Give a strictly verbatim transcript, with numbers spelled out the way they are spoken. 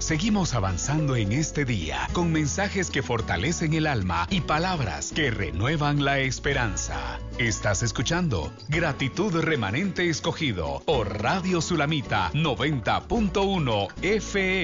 seguimos avanzando en este día con mensajes que fortalecen el alma y palabras que renuevan la esperanza. Estás escuchando Gratitud Remanente Escogido por Radio Sulamita noventa punto uno F M.